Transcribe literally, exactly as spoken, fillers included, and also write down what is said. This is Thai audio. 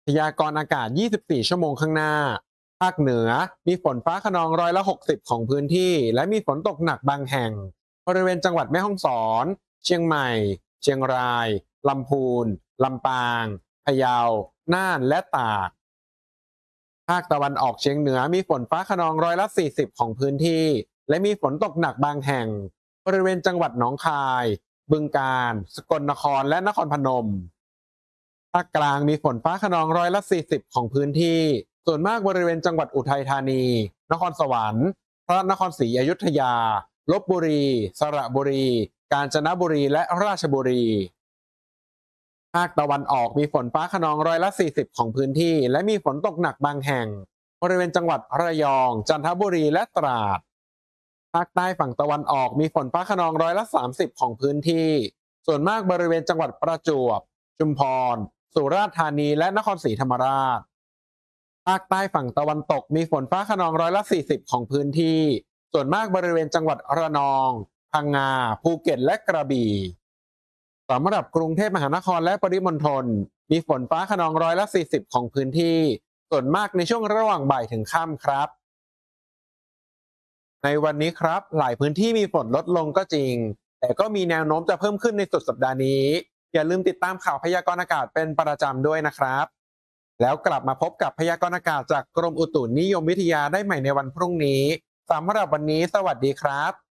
พยากรณ์อากาศ ยี่สิบสี่ ชั่วโมงข้างหน้า ภาคเหนือมีฝนฟ้าคะนองร้อยละ หกสิบ ของพื้นที่ และมีฝนตกหนักบางแห่ง บริเวณจังหวัดแม่ฮ่องสอน เชียงใหม่ เชียงราย ลำพูน ลำปาง พะเยา น่าน และตาก ภาคตะวันออกเฉียงเหนือมีฝนฟ้าคะนองร้อยละ สี่สิบ ของพื้นที่ และมีฝนตกหนักบางแห่ง บริเวณจังหวัดหนองคาย บึงกาฬ สกลนคร และนครพนม ภาคกลางมีฝนฟ้าคะนองร้อยละ สี่สิบ ของพื้นที่ ส่วนมากบริเวณจังหวัดอุทัยธานี นครสวรรค์ พระนครศรีอยุธยา ลพบุรี สระบุรี กาญจนบุรี และราชบุรี ภาคตะวันออกมีฝนฟ้าคะนองร้อยละ สี่สิบ ของพื้นที่ และมีฝนตกหนักบางแห่ง บริเวณจังหวัดระยอง จันทบุรี และตราด ภาคใต้ฝั่งตะวันออกมีฝนฟ้าคะนองร้อยละ สามสิบ ของพื้นที่ ส่วนมากบริเวณจังหวัดประจวบ ชุมพร สุราษฎร์ธานี และนครศรีธรรมราช ภาคใต้ฝั่งตะวันตกมีฝนฟ้าคะนองร้อยละ สี่สิบ ของพื้นที่ ส่วนมากบริเวณจังหวัดระนอง พังงา ภูเก็ต และกระบี่ สำหรับกรุงเทพมหานครและปริมณฑลมีฝนฟ้าคะนองร้อยละ สี่สิบ ของพื้นที่ ส่วนมากในช่วงระหว่างบ่ายถึงค่ำครับ ในวันนี้ครับหลายพื้นที่มีฝนลดลงก็จริง แต่ก็มีแนวโน้มจะเพิ่มขึ้นในสุดสัปดาห์นี้ อย่าลืมติดตามข่าวพยากรณ์อากาศเป็นประจำด้วยนะครับ แล้วกลับมาพบกับพยากรณ์อากาศจากกรมอุตุนิยมวิทยาได้ใหม่ในวันพรุ่งนี้ สำหรับวันนี้สวัสดีครับ